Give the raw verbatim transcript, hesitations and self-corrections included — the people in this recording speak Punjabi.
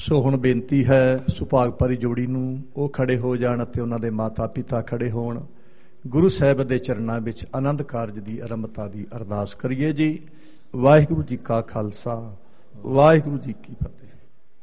ਸੋ ਹੁਣ ਬੇਨਤੀ ਹੈ ਸੁਭਾਗ ਭਰੀ ਜੋੜੀ ਨੂੰ ਉਹ ਖੜੇ ਹੋ ਜਾਣ ਅਤੇ ਉਹਨਾਂ ਦੇ ਮਾਤਾ ਪਿਤਾ ਖੜੇ ਹੋਣ। ਗੁਰੂ ਸਾਹਿਬ ਦੇ ਚਰਨਾਂ ਵਿੱਚ ਆਨੰਦ ਕਾਰਜ ਦੀ ਆਰੰਭਤਾ ਦੀ ਅਰਦਾਸ ਕਰੀਏ ਜੀ। ਵਾਹਿਗੁਰੂ ਜੀ ਕਾ ਖਾਲਸਾ, ਵਾਹਿਗੁਰੂ ਜੀ ਕੀ ਫਤਿਹ।